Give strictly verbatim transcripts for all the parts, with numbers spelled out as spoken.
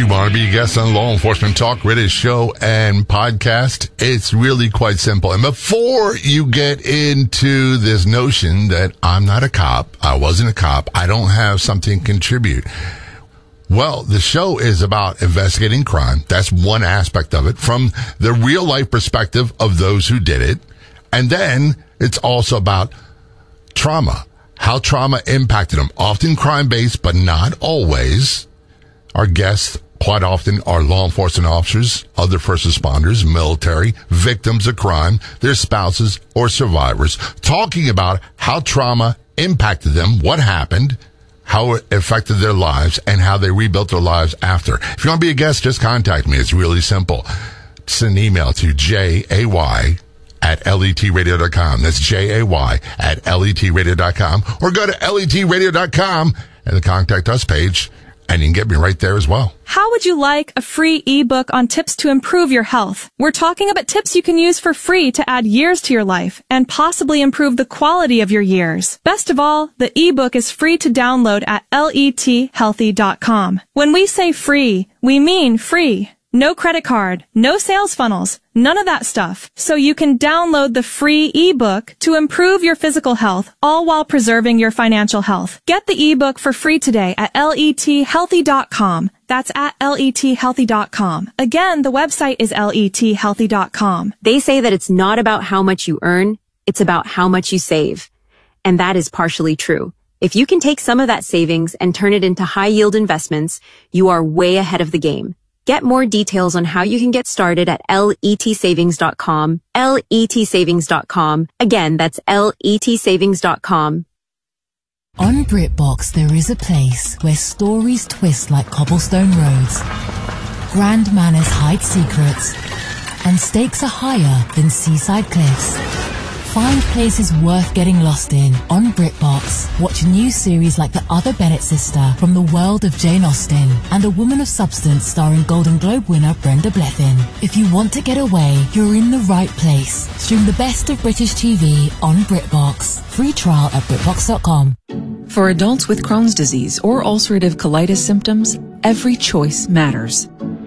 you want to be a guest on Law Enforcement Talk Radio show and podcast? It's really quite simple. And before you get into this notion that I'm not a cop, I wasn't a cop, I don't have something to contribute. Well, the show is about investigating crime. That's one aspect of it from the real life perspective of those who did it. And then it's also about trauma, how trauma impacted them. Often crime-based, but not always. Our guests quite often are law enforcement officers, other first responders, military, victims of crime, their spouses, or survivors, talking about how trauma impacted them, what happened, how it affected their lives, and how they rebuilt their lives after. If you want to be a guest, just contact me. It's really simple. Send an email to J A Y at L E T radio dot com. That's J A Y at L E T radio dot com. Or go to L E T radio dot com and the Contact Us page, and you can get me right there as well. How would you like a free ebook on tips to improve your health? We're talking about tips you can use for free to add years to your life and possibly improve the quality of your years. Best of all, the ebook is free to download at L E T healthy dot com. When we say free, we mean free. No credit card, no sales funnels, none of that stuff. So you can download the free ebook to improve your physical health, all while preserving your financial health. Get the ebook for free today at L E T healthy dot com. That's at L E T healthy dot com. Again, the website is L E T healthy dot com. They say that it's not about how much you earn, it's about how much you save. And that is partially true. If you can take some of that savings and turn it into high-yield investments, you are way ahead of the game. Get more details on how you can get started at L E T savings dot com, L E T savings dot com. Again, that's L E T savings dot com. On BritBox, there is a place where stories twist like cobblestone roads, grand manners hide secrets, and stakes are higher than seaside cliffs. Find places worth getting lost in on BritBox. Watch new series like The Other Bennett Sister from the world of Jane Austen and A Woman of Substance starring Golden Globe winner Brenda Blethyn. If you want to get away, you're in the right place. Stream the best of British T V on BritBox. Free trial at BritBox dot com. For adults with Crohn's disease or ulcerative colitis symptoms, every choice matters.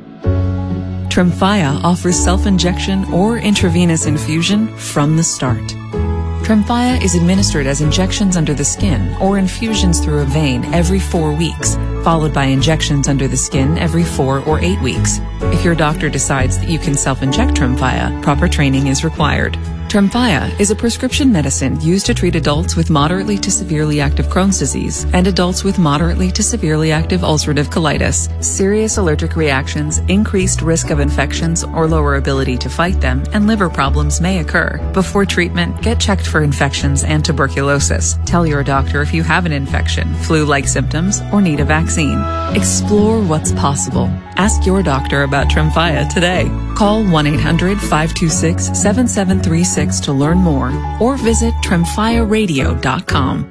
Tremfya offers self-injection or intravenous infusion from the start. Tremfya is administered as injections under the skin or infusions through a vein every four weeks, followed by injections under the skin every four or eight weeks. If your doctor decides that you can self-inject Tremfya, proper training is required. Tremfya is a prescription medicine used to treat adults with moderately to severely active Crohn's disease and adults with moderately to severely active ulcerative colitis. Serious allergic reactions, increased risk of infections or lower ability to fight them, and liver problems may occur. Before treatment, get checked for infections and tuberculosis. Tell your doctor if you have an infection, flu-like symptoms, or need a vaccine. Explore what's possible. Ask your doctor about Tremfya today. Call one eight hundred five two six seven seven three six to learn more or visit Tremfya radio dot com.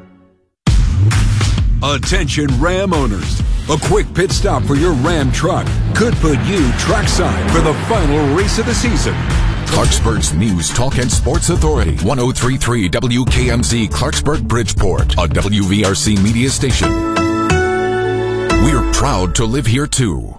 Attention Ram owners. A quick pit stop for your Ram truck could put you trackside for the final race of the season. Clarksburg's News, Talk, and Sports Authority. one oh three point three W K M Z Clarksburg Bridgeport, a W V R C media station. We're proud to live here too.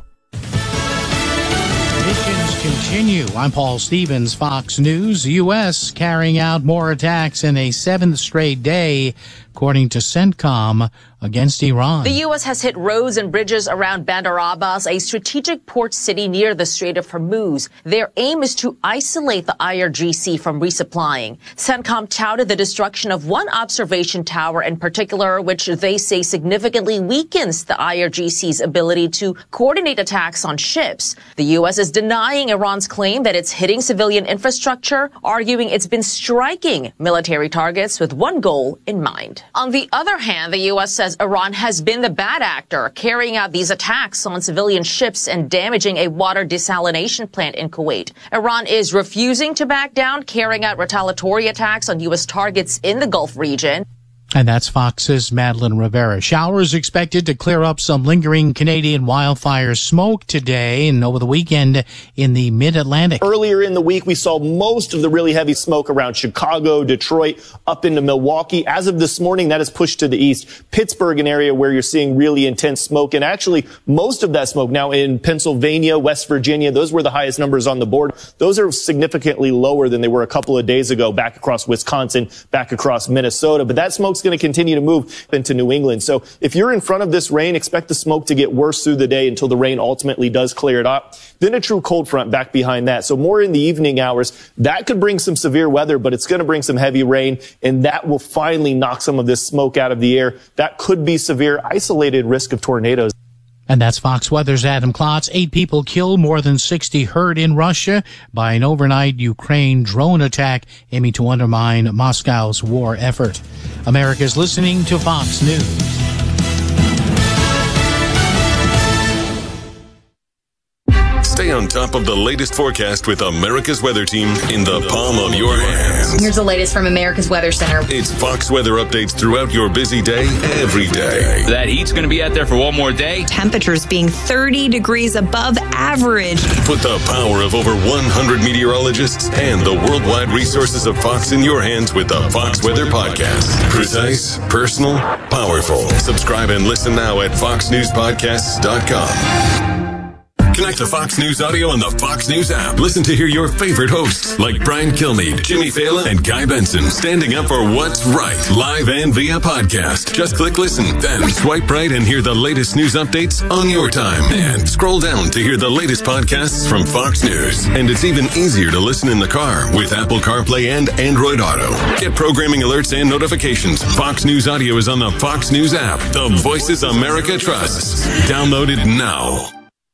Missions continue. I'm Paul Stevens, Fox News. U S carrying out more attacks in a seventh straight day, according to CENTCOM, against Iran. The U S has hit roads and bridges around Bandar Abbas, a strategic port city near the Strait of Hormuz. Their aim is to isolate the I R G C from resupplying. CENTCOM touted the destruction of one observation tower in particular, which they say significantly weakens the I R G C's ability to coordinate attacks on ships. The U S is denying Iran's claim that it's hitting civilian infrastructure, arguing it's been striking military targets with one goal in mind. On the other hand, the U S says Iran has been the bad actor, carrying out these attacks on civilian ships and damaging a water desalination plant in Kuwait. Iran is refusing to back down, carrying out retaliatory attacks on U S targets in the Gulf region. And that's Fox's Madeline Rivera. Showers expected to clear up some lingering Canadian wildfire smoke today and over the weekend in the mid-Atlantic. Earlier in the week, we saw most of the really heavy smoke around Chicago, Detroit, up into Milwaukee. As of this morning, that is pushed to the east. Pittsburgh, an area where you're seeing really intense smoke. And actually, most of that smoke now in Pennsylvania, West Virginia, those were the highest numbers on the board. Those are significantly lower than they were a couple of days ago, back across Wisconsin, back across Minnesota. But that smoke's going to continue to move into New England. So if you're in front of this rain, expect the smoke to get worse through the day until the rain ultimately does clear it up. Then a true cold front back behind that. So more in the evening hours. That could bring some severe weather, but it's going to bring some heavy rain, and that will finally knock some of this smoke out of the air. That could be severe, isolated risk of tornadoes. And that's Fox Weather's Adam Klotz. Eight people killed, more than sixty hurt in Russia by an overnight Ukraine drone attack aiming to undermine Moscow's war effort. America's listening to Fox News. Stay on top of the latest forecast with America's Weather Team in the palm of your hands. Here's the latest from America's Weather Center. It's Fox weather updates throughout your busy day, every day. That heat's going to be out there for one more day. Temperatures being thirty degrees above average. Put the power of over one hundred meteorologists and the worldwide resources of Fox in your hands with the Fox Weather Podcast. Precise, personal, powerful. Subscribe and listen now at fox news podcasts dot com. Connect to Fox News Audio on the Fox News app. Listen to hear your favorite hosts like Brian Kilmeade, Jimmy Fallon, and Guy Benson standing up for what's right, live and via podcast. Just click listen, then swipe right and hear the latest news updates on your time. And scroll down to hear the latest podcasts from Fox News. And it's even easier to listen in the car with Apple CarPlay and Android Auto. Get programming alerts and notifications. Fox News Audio is on the Fox News app. The voices America trusts. Download it now.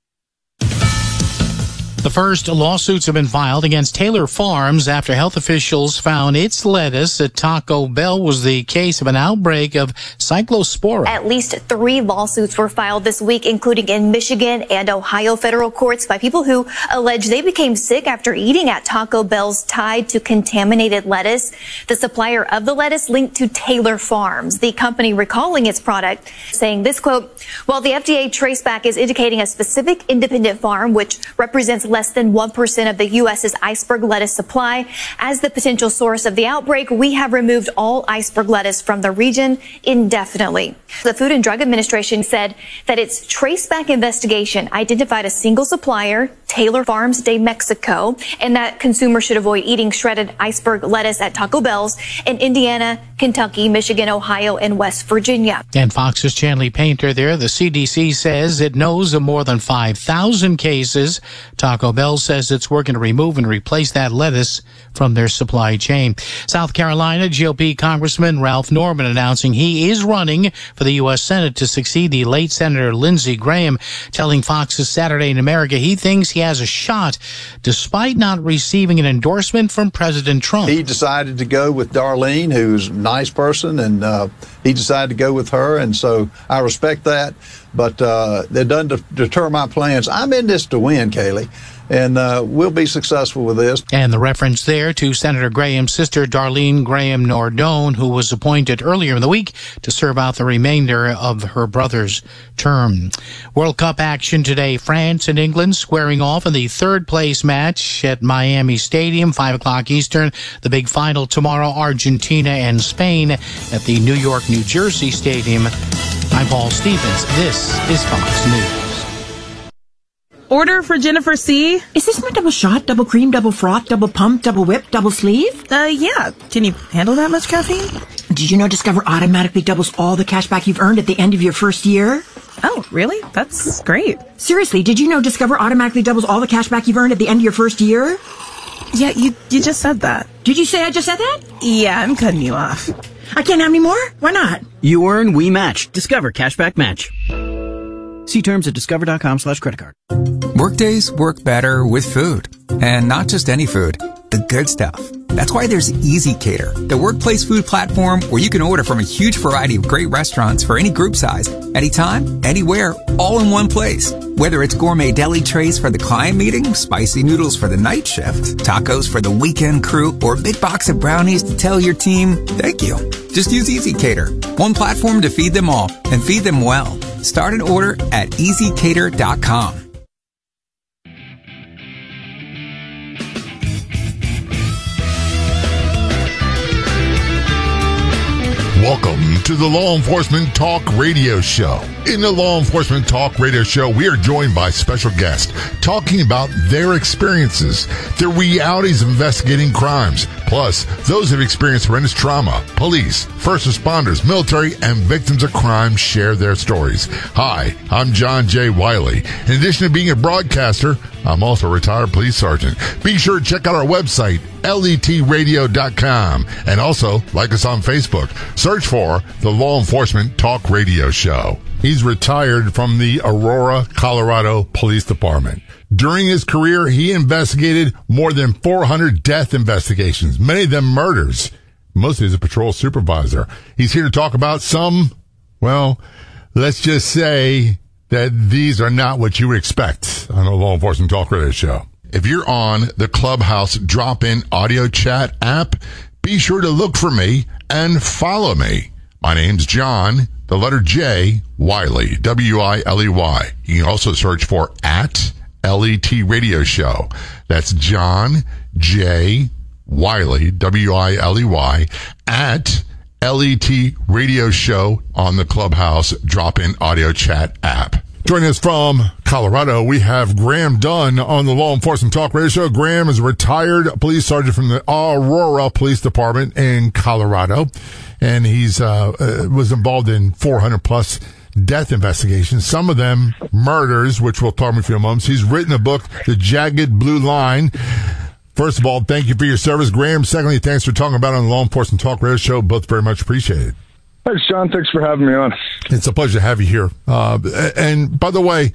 The first lawsuits have been filed against Taylor Farms after health officials found its lettuce at Taco Bell was the case of an outbreak of cyclospora. At least three lawsuits were filed this week, including in Michigan and Ohio federal courts by people who allege they became sick after eating at Taco Bell's tied to contaminated lettuce. The supplier of the lettuce linked to Taylor Farms, the company recalling its product, saying this quote, while the F D A traceback is indicating a specific independent farm, which represents less than one percent of the U S's iceberg lettuce supply. As the potential source of the outbreak, we have removed all iceberg lettuce from the region indefinitely. The Food and Drug Administration said that its traceback investigation identified a single supplier, Taylor Farms de Mexico, and that consumers should avoid eating shredded iceberg lettuce at Taco Bell's in Indiana, Kentucky, Michigan, Ohio, and West Virginia. And Fox's Chanley Painter there. The C D C says it knows of more than five thousand cases. Taco Bell says it's working to remove and replace that lettuce from their supply chain. South Carolina G O P Congressman Ralph Norman announcing he is running for the U S Senate to succeed the late Senator Lindsey Graham, telling Fox's Saturday in America he thinks he has a shot despite not receiving an endorsement from President Trump. He decided to go with Darlene, who's a nice person, and uh, he decided to go with her, and so I respect that. But uh, that doesn't deter my plans. I'm in this to win, Kaylee, and uh, we'll be successful with this. And the reference there to Senator Graham's sister, Darlene Graham Nordone, who was appointed earlier in the week to serve out the remainder of her brother's term. World Cup action today. France and England squaring off in the third place match at Miami Stadium, five o'clock Eastern. The big final tomorrow, Argentina and Spain at the New York, New Jersey Stadium. I'm Paul Stevens. This is Fox News. Order for Jennifer C. Is this my double shot, double cream, double froth, double pump, double whip, double sleeve? Uh, yeah. Can you handle that much caffeine? Did you know Discover automatically doubles all the cash back you've earned at the end of your first year? Oh, really? That's great. Seriously, did you know Discover automatically doubles all the cash back you've earned at the end of your first year? Yeah, you you just said that. Did you say I just said that? Yeah, I'm cutting you off. I can't have any more? Why not? You earn, we match. Discover Cashback Match. See terms at discover.com slash credit card. Workdays work better with food. And not just any food. The good stuff. That's why there's EasyCater, the workplace food platform where you can order from a huge variety of great restaurants for any group size, anytime, anywhere, all in one place. Whether it's gourmet deli trays for the client meeting, spicy noodles for the night shift, tacos for the weekend crew, or a big box of brownies to tell your team, thank you. Just use EasyCater, one platform to feed them all, and feed them well. Start an order at easy cater dot com. Welcome to the Law Enforcement Talk Radio Show. In the Law Enforcement Talk Radio Show, we are joined by special guests talking about their experiences, their realities of investigating crimes, plus those who have experienced horrendous trauma. Police, first responders, military, and victims of crime share their stories. Hi, I'm John J. Wiley. In addition to being a broadcaster, I'm also a retired police sergeant. Be sure to check out our website, L E T radio dot com, and also like us on Facebook. Search for the Law Enforcement Talk Radio Show. He's retired from the Aurora, Colorado Police Department. During his career, he investigated more than four hundred death investigations, many of them murders, mostly as a patrol supervisor. He's here to talk about some, well, let's just say that these are not what you would expect on a Law Enforcement Talk Radio Show. If you're on the Clubhouse drop-in audio chat app, be sure to look for me and follow me. My name's John, the letter J, Wiley, W I L E Y. You can also search for at L E T Radio Show. That's John J. Wiley, W I L E Y, at L E T Radio Show on the Clubhouse drop-in audio chat app. Joining us from Colorado, we have Graham Dunn on the Law Enforcement Talk Radio Show. Graham is a retired police sergeant from the Aurora Police Department in Colorado, and he's uh, uh was involved in four hundred plus death investigations, some of them murders, which we'll talk about in a few moments. He's written a book, The Jagged Blue Line. First of all, thank you for your service, Graham. Secondly, thanks for talking about it on the Law Enforcement Talk Radio Show. Both very much appreciated. Thanks, Sean. Thanks for having me on. It's a pleasure to have you here. Uh, and by the way,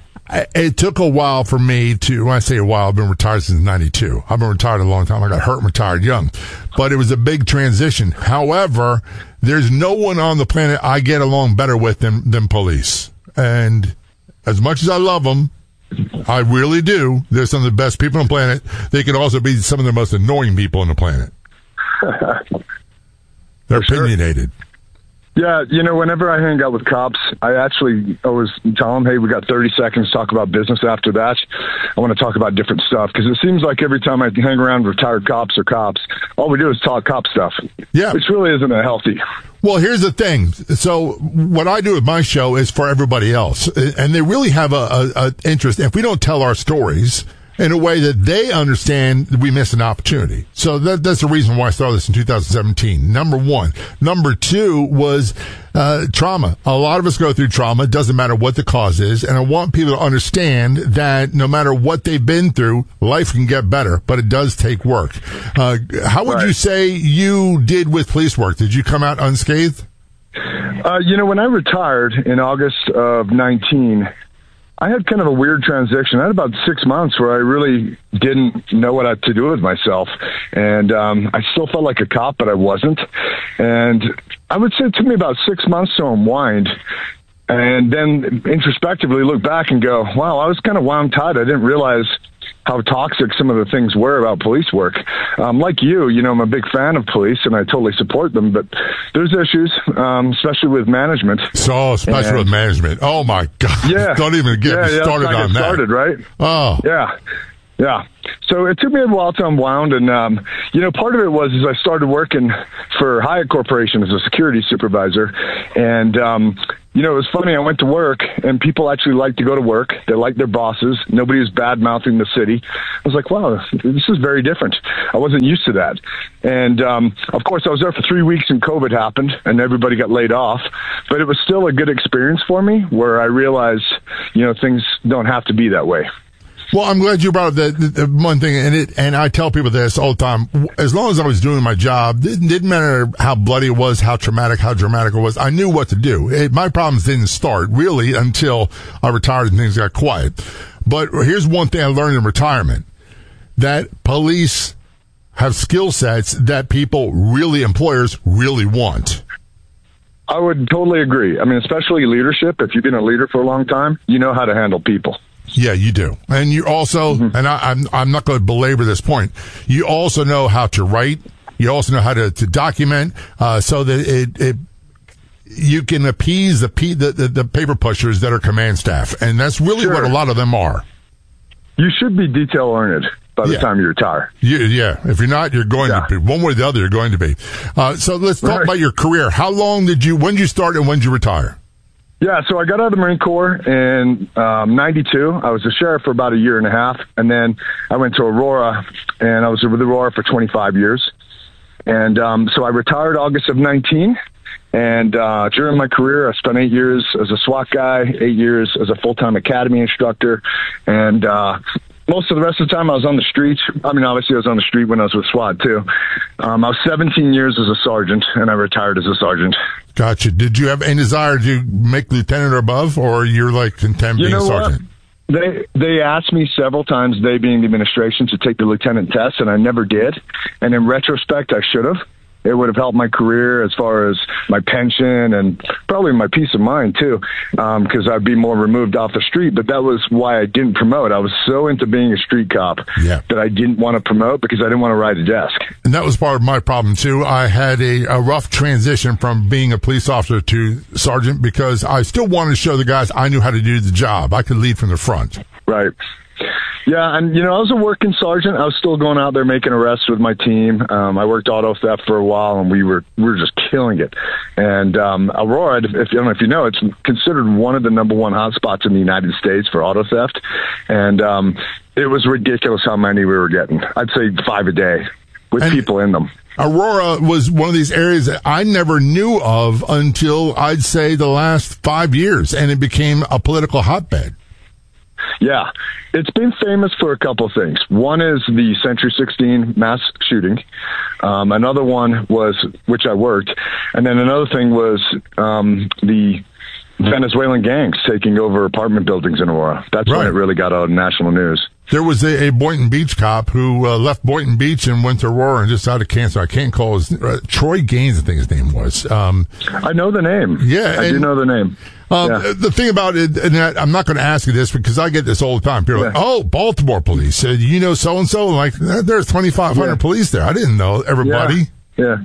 it took a while for me to, when I say a while, I've been retired since ninety-two. I've been retired a long time. I got hurt and retired young. But it was a big transition. However, there's no one on the planet I get along better with than, than police. And as much as I love them, I really do, they're some of the best people on the planet. They can also be some of the most annoying people on the planet. They're opinionated. Yeah, you know, whenever I hang out with cops, I actually always tell them, hey, we got thirty seconds to talk about business. After that, I want to talk about different stuff, because it seems like every time I hang around retired cops or cops, all we do is talk cop stuff. Yeah. Which really isn't that healthy. Well, here's the thing. So what I do with my show is for everybody else, and they really have a, a, a interest. If we don't tell our stories in a way that they understand, we miss an opportunity. So that, that's the reason why I started this in two thousand seventeen. Number one. Number two was uh trauma. A lot of us go through trauma. It doesn't matter what the cause is. And I want people to understand that no matter what they've been through, life can get better, but it does take work. Uh How would right. you say you did with police work? Did you come out unscathed? Uh, you know, when I retired in August of nineteen, I had kind of a weird transition. I had about six months where I really didn't know what I had to do with myself. And um, I still felt like a cop, but I wasn't. And I would say it took me about six months to unwind. And then introspectively look back and go, wow, I was kind of wound tight. I didn't realize how toxic some of the things were about police work. Um, like you, you know, I'm a big fan of police and I totally support them, but there's issues, um, especially with management. So, especially and, with management. Oh my God. Yeah. Don't even get yeah, me yeah, started on that. Started, right? Oh. Yeah. Yeah. So it took me a while to unwound, and, um, you know, part of it was as I started working for Hyatt Corporation as a security supervisor, and, um, you know, it was funny. I went to work, and people actually like to go to work. They like their bosses. Nobody was bad-mouthing the city. I was like, wow, this is very different. I wasn't used to that. And, um, of course, I was there for three weeks, and COVID happened, and everybody got laid off. But it was still a good experience for me, where I realized, you know, things don't have to be that way. Well, I'm glad you brought up the, the, the one thing, and it, and I tell people this all the time. As long as I was doing my job, it didn't matter how bloody it was, how traumatic, how dramatic it was. I knew what to do. It, my problems didn't start really until I retired and things got quiet. But here's one thing I learned in retirement: that police have skill sets that people really, employers really want. I would totally agree. I mean, especially leadership. If you've been a leader for a long time, you know how to handle people. Yeah, you do. And you also, mm-hmm. and I, I'm, I'm not going to belabor this point, you also know how to write. You also know how to, to document, uh, so that it, it, you can appease the, the, the, the paper pushers that are command staff. And that's really sure. what a lot of them are. You should be detail-oriented by the yeah. time you retire. You, yeah. If you're not, you're going yeah. to be. One way or the other, you're going to be. Uh, so let's talk right. about your career. How long did you, when did you start and when did you retire? Yeah, so I got out of the Marine Corps in um, ninety-two. I was a sheriff for about a year and a half, and then I went to Aurora, and I was with Aurora for twenty-five years. And um, so I retired August of nineteen, and uh, during my career, I spent eight years as a SWAT guy, eight years as a full-time academy instructor, and uh, most of the rest of the time I was on the streets. I mean, obviously I was on the street when I was with SWAT, too. Um, I was seventeen years as a sergeant, and I retired as a sergeant. Gotcha. Did you have any desire to make lieutenant or above, or you're like content being you know a sergeant? What? They they asked me several times, they being the administration, to take the lieutenant test, and I never did. And in retrospect, I should have. It would have helped my career as far as my pension and probably my peace of mind, too, because um, I'd be more removed off the street. But that was why I didn't promote. I was so into being a street cop yeah. that I didn't want to promote because I didn't want to ride a desk. And that was part of my problem, too. I had a, a rough transition from being a police officer to sergeant because I still wanted to show the guys I knew how to do the job. I could lead from the front. Right. Yeah, and, you know, I was a working sergeant. I was still going out there making arrests with my team. Um, I worked auto theft for a while, and we were we were just killing it. And um, Aurora, if, if I don't know if you know, it's considered one of the number one hotspots in the United States for auto theft. And um, it was ridiculous how many we were getting. I'd say five a day with and people in them. Aurora was one of these areas that I never knew of until, I'd say, the last five years, and it became a political hotbed. Yeah, it's been famous for a couple of things. One is the Century sixteen mass shooting. Um, another one was, which I worked, and then another thing was um, the Venezuelan gangs taking over apartment buildings in Aurora. That's right. when it really got out of national news. There was a, a Boynton Beach cop who uh, left Boynton Beach and went to Aurora and just died of cancer. I can't call his uh, Troy Gaines, I think his name was. Um, I know the name. Yeah, I and, do know the name. Um, yeah. The thing about it, and I, I'm not going to ask you this because I get this all the time. People are yeah. like, "Oh, Baltimore police. Uh, you know so and so?" Like, there's twenty-five hundred yeah. police there. I didn't know everybody. Yeah. yeah.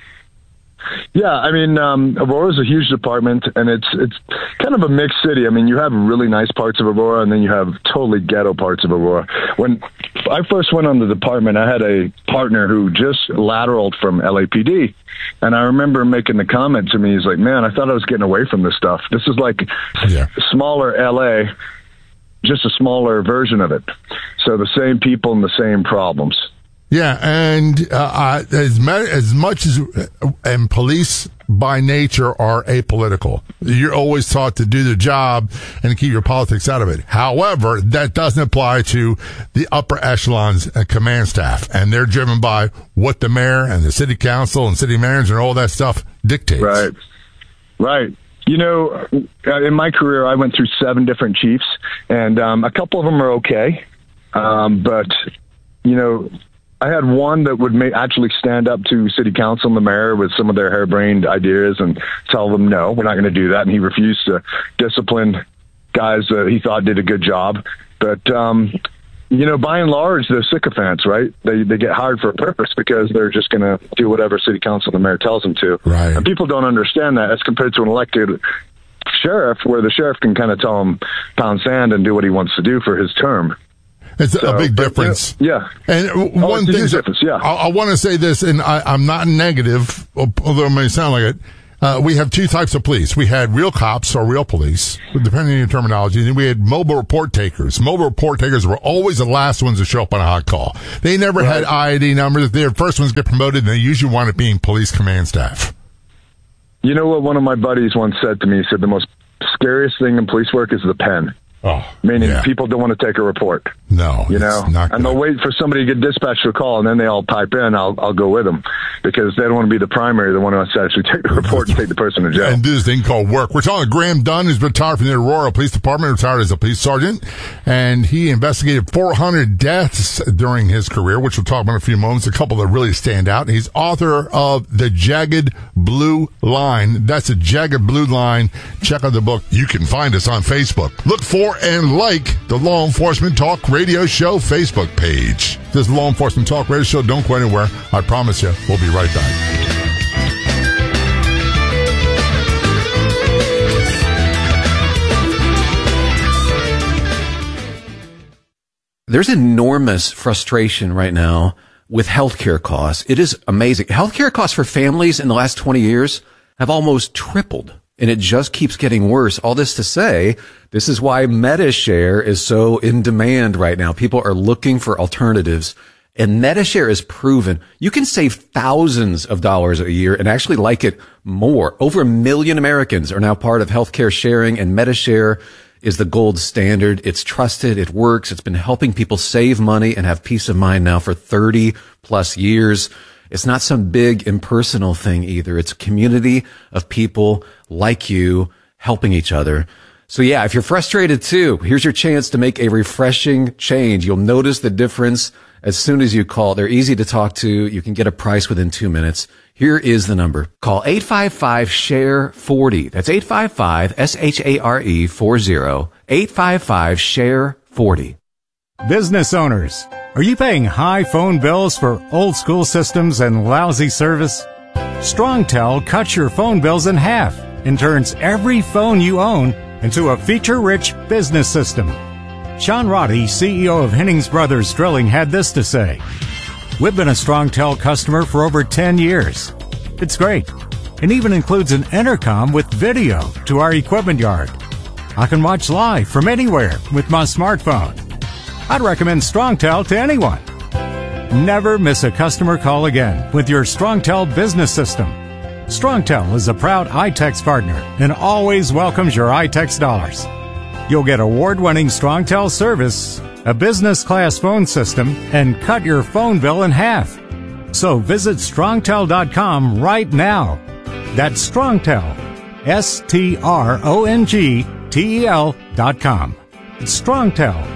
Yeah, I mean, um, Aurora is a huge department, and it's it's kind of a mixed city. I mean, you have really nice parts of Aurora, and then you have totally ghetto parts of Aurora. When I first went on the department, I had a partner who just lateraled from L A P D, and I remember making the comment to me, he's like, man, I thought I was getting away from this stuff. This is like yeah. smaller L A, just a smaller version of it. So the same people and the same problems. Yeah, and uh, as, ma- as much as uh, and police by nature are apolitical. You're always taught to do the job and keep your politics out of it. However, that doesn't apply to the upper echelons and command staff, and they're driven by what the mayor and the city council and city manager and all that stuff dictates. Right, right. You know, in my career, I went through seven different chiefs, and um, a couple of them are okay, um, but you know. I had one that would make, actually stand up to city council and the mayor with some of their harebrained ideas and tell them, no, we're not going to do that. And he refused to discipline guys that he thought did a good job. But, um, you know, by and large, they're sycophants, right? They they get hired for a purpose because they're just going to do whatever city council and the mayor tells them to. Right. And people don't understand that as compared to an elected sheriff, where the sheriff can kind of tell him pound sand and do what he wants to do for his term. It's so, a big but, difference. Yeah. And oh, one thing, difference, yeah. I, I want to say this, and I, I'm not negative, although it may sound like it. Uh, we have two types of police. We had real cops or real police, depending on your terminology. And then we had mobile report takers. Mobile report takers were always the last ones to show up on a hot call. They never right. had I D numbers. They're the first ones to get promoted, and they usually wound up being police command staff. You know what one of my buddies once said to me? He said the most scariest thing in police work is the pen. Oh, meaning yeah. people don't want to take a report. No, you know, not and they'll wait for somebody to get dispatched to a call, and then they all pipe in. I'll I'll go with them. because they don't want to be the primary, the one who has to actually take the report and take the person to jail. And do this thing called work. We're talking to Graham Dunn, who's retired from the Aurora Police Department, retired as a police sergeant, and he investigated four hundred deaths during his career, which we'll talk about in a few moments, a couple that really stand out. He's author of The Jagged Blue Line. That's a Jagged Blue Line. Check out the book. You can find us on Facebook. Look for and like the Law Enforcement Talk Radio Show Facebook page. This Law Enforcement Talk Radio Show. Don't go anywhere. I promise you, we'll be right back. There's enormous frustration right now with healthcare costs. It is amazing. Healthcare costs for families in the last twenty years have almost tripled, and it just keeps getting worse. All this to say, this is why MediShare is so in demand right now. People are looking for alternatives, and MediShare is proven you can save thousands of dollars a year and actually like it more. Over a million Americans are now part of healthcare sharing, and MediShare is the gold standard. It's trusted. It works. It's been helping people save money and have peace of mind now for thirty plus years. It's not some big impersonal thing either. It's a community of people like you helping each other. So yeah, if you're frustrated too, here's your chance to make a refreshing change. You'll notice the difference as soon as you call. They're easy to talk to. You can get a price within two minutes. Here is the number. Call eight five five, S H A R E, forty. That's eight five five, S H A R E, forty. eight five five, S H A R E, forty. Business owners, are you paying high phone bills for old school systems and lousy service? StrongTel cuts your phone bills in half and turns every phone you own into a feature-rich business system. Sean Roddy, C E O of Hennings Brothers Drilling, had this to say. We've been a StrongTel customer for over ten years. It's great. It even includes an intercom with video to our equipment yard. I can watch live from anywhere with my smartphone. I'd recommend StrongTel to anyone. Never miss a customer call again with your StrongTel business system. StrongTel is a proud iTex partner and always welcomes your iTex dollars. You'll get award-winning StrongTel service, a business-class phone system, and cut your phone bill in half. So visit strongtel dot com right now. That's StrongTel, S T R O N G T E L dot com. It's StrongTel.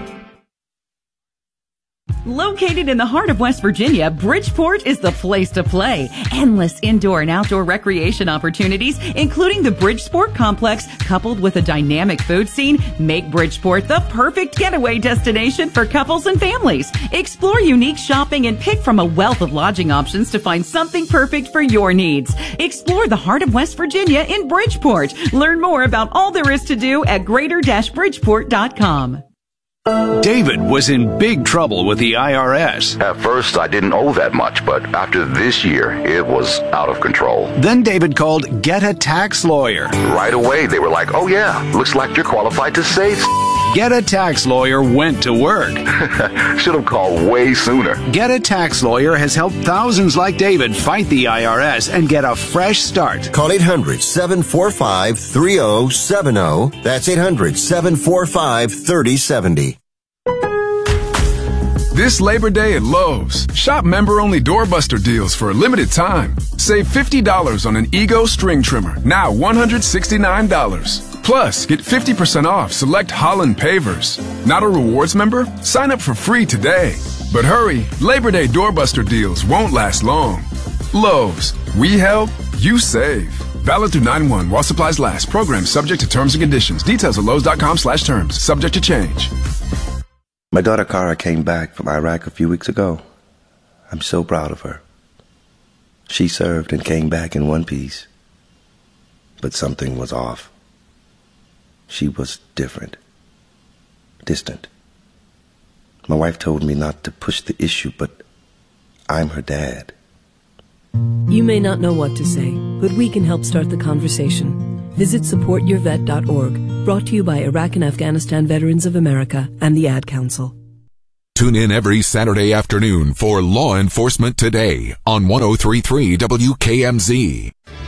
Located in the heart of West Virginia, Bridgeport is the place to play. Endless indoor and outdoor recreation opportunities, including the Bridgeport Complex, coupled with a dynamic food scene, make Bridgeport the perfect getaway destination for couples and families. Explore unique shopping and pick from a wealth of lodging options to find something perfect for your needs. Explore the heart of West Virginia in Bridgeport. Learn more about all there is to do at greater bridgeport dot com. David was in big trouble with the I R S. At first, I didn't owe that much, but after this year, it was out of control. Then David called Get a Tax Lawyer. Right away, they were like, oh yeah, looks like you're qualified to save. Get a Tax Lawyer went to work. Should have called way sooner. Get a Tax Lawyer has helped thousands like David fight the I R S and get a fresh start. Call eight hundred, seven four five, three oh seven oh. That's eight hundred, seven four five, three oh seven oh. This Labor Day at Lowe's, shop member-only doorbuster deals for a limited time. Save fifty dollars on an Ego string trimmer, now one hundred sixty-nine dollars. Plus, get fifty percent off select Holland pavers. Not a rewards member? Sign up for free today. But hurry, Labor Day doorbuster deals won't last long. Lowe's, we help, you save. Valid through nine one while supplies last. Program subject to terms and conditions. Details at lowes dot com slash terms. Subject to change. My daughter Kara came back from Iraq a few weeks ago. I'm so proud of her. She served and came back in one piece. But something was off. She was different. Distant. My wife told me not to push the issue, but I'm her dad. You may not know what to say, but we can help start the conversation. Visit support your vet dot org, brought to you by Iraq and Afghanistan Veterans of America and the Ad Council. Tune in every Saturday afternoon for Law Enforcement Today on one oh three point three W K M Z.